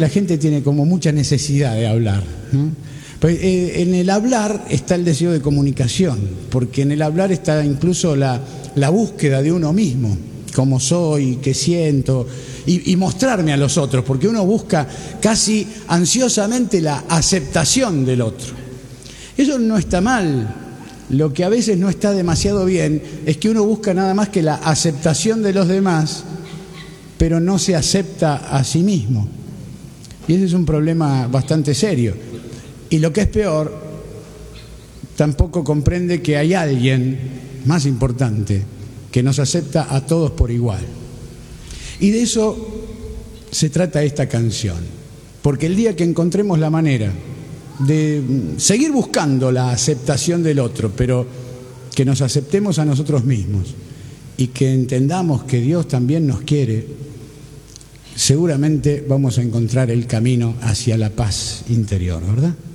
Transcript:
la gente tiene como mucha necesidad de hablar, ¿no? Pues, en el hablar está el deseo de comunicación, porque en el hablar está incluso la búsqueda de uno mismo, cómo soy, qué siento, y mostrarme a los otros, porque uno busca casi ansiosamente la aceptación del otro. Eso no está mal. Lo que a veces no está demasiado bien es que uno busca nada más que la aceptación de los demás, pero no se acepta a sí mismo. Y ese es un problema bastante serio. Y lo que es peor, tampoco comprende que hay alguien más importante que nos acepta a todos por igual. Y de eso se trata esta canción. Porque el día que encontremos la manera de seguir buscando la aceptación del otro, pero que nos aceptemos a nosotros mismos y que entendamos que Dios también nos quiere, seguramente vamos a encontrar el camino hacia la paz interior, ¿verdad?